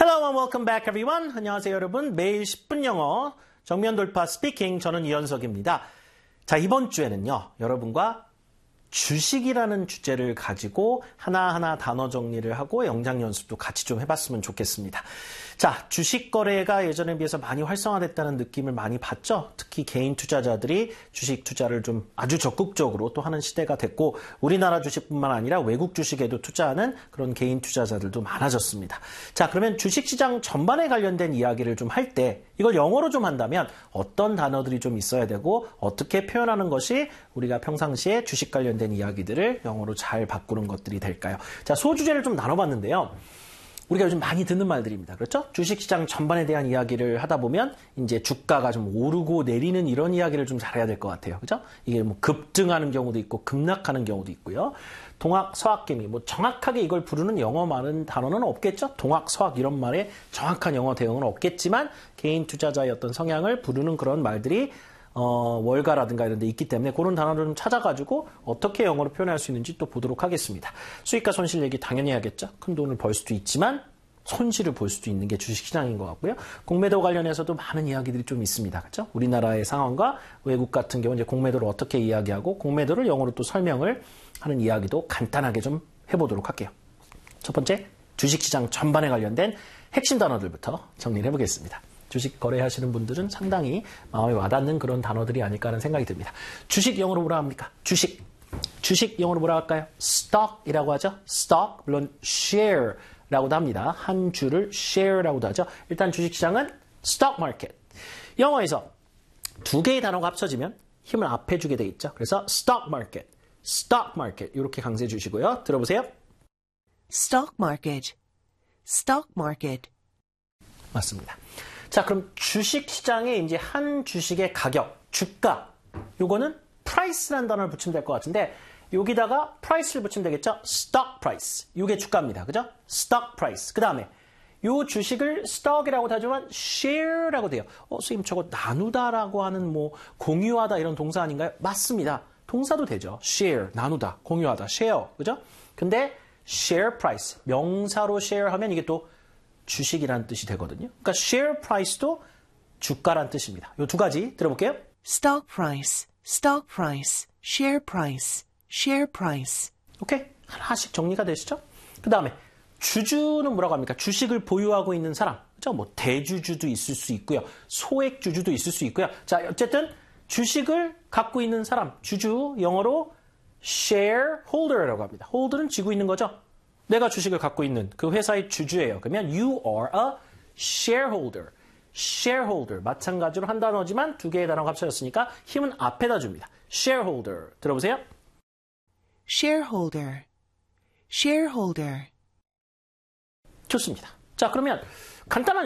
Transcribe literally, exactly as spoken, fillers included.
Hello and welcome back everyone. 안녕하세요 여러분. 매일 십 분 영어 정면 돌파 스피킹 저는 이현석입니다. 자, 이번 주에는요. 여러분과 주식이라는 주제를 가지고 하나하나 단어 정리를 하고 영작 연습도 같이 좀 해봤으면 좋겠습니다. 자, 주식 거래가 예전에 비해서 많이 활성화됐다는 느낌을 많이 받죠? 특히 개인 투자자들이 주식 투자를 좀 아주 적극적으로 또 하는 시대가 됐고 우리나라 주식뿐만 아니라 외국 주식에도 투자하는 그런 개인 투자자들도 많아졌습니다. 자, 그러면 주식시장 전반에 관련된 이야기를 좀 할 때 이걸 영어로 좀 한다면 어떤 단어들이 좀 있어야 되고 어떻게 표현하는 것이 우리가 평상시에 주식 관련된 이야기들을 영어로 잘 바꾸는 것들이 될까요? 자, 소주제를 좀 나눠봤는데요. 우리가 요즘 많이 듣는 말들입니다. 그렇죠? 주식시장 전반에 대한 이야기를 하다 보면 이제 주가가 좀 오르고 내리는 이런 이야기를 좀 잘해야 될 것 같아요. 그렇죠? 이게 뭐 급등하는 경우도 있고 급락하는 경우도 있고요. 동학, 서학개미, 뭐 정확하게 이걸 부르는 영어 많은 단어는 없겠죠? 동학, 서학 이런 말에 정확한 영어 대응은 없겠지만 개인 투자자의 어떤 성향을 부르는 그런 말들이 어, 월가라든가 이런 데 있기 때문에 그런 단어를 좀 찾아가지고 어떻게 영어로 표현할 수 있는지 또 보도록 하겠습니다. 수익과 손실 얘기 당연히 해야겠죠. 큰 돈을 벌 수도 있지만 손실을 볼 수도 있는 게 주식시장인 것 같고요. 공매도 관련해서도 많은 이야기들이 좀 있습니다. 그렇죠? 우리나라의 상황과 외국 같은 경우 이제 공매도를 어떻게 이야기하고 공매도를 영어로 또 설명을 하는 이야기도 간단하게 좀 해보도록 할게요. 첫 번째, 주식시장 전반에 관련된 핵심 단어들부터 정리를 해보겠습니다. 주식 거래하시는 분들은 상당히 마음에 와닿는 그런 단어들이 아닐까 하는 생각이 듭니다. 주식 영어로 뭐라 합니까? 주식. 주식 영어로 뭐라 할까요? stock이라고 하죠. stock, 물론 share라고도 합니다. 한 주를 share라고도 하죠. 일단 주식시장은 stock market. 영어에서 두 개의 단어가 합쳐지면 힘을 앞에 주게 돼 있죠. 그래서 stock market, stock market 이렇게 강조해 주시고요. 들어보세요. stock market, stock market. 맞습니다. 자, 그럼 주식시장에 이제 한 주식의 가격, 주가, 요거는 price라는 단어를 붙이면 될 것 같은데 여기다가 price를 붙이면 되겠죠? stock price. 요게 주가입니다. 그죠? stock price. 그 다음에 요 주식을 stock이라고도 하지만 share라고 돼요. 어, 선생님 저거 나누다라고 하는 뭐 공유하다 이런 동사 아닌가요? 맞습니다. 동사도 되죠. share, 나누다, 공유하다, share. 그죠? 근데 share price, 명사로 share 하면 이게 또 주식이라는 뜻이 되거든요. 그러니까 share price도 주가란 뜻입니다. 이 두 가지 들어볼게요. stock price, stock price, share price, share price. 오케이? 하나씩 정리가 되시죠? 그 다음에 주주는 뭐라고 합니까? 주식을 보유하고 있는 사람. 그죠? 뭐 대주주도 있을 수 있고요. 소액주주도 있을 수 있고요. 자, 어쨌든 주식을 갖고 있는 사람, 주주, 영어로 shareholder라고 합니다. holder는 쥐고 있는 거죠. 내가 주식을 갖고 있는 그 회사의 주주예요. 그러면 you are a shareholder. shareholder. 마찬가지로 한 단어지만 두 개의 단어가 합쳐졌으니까 힘은 앞에다 줍니다. shareholder. 들어보세요. shareholder, shareholder. 좋습니다. 자, 그러면 간단한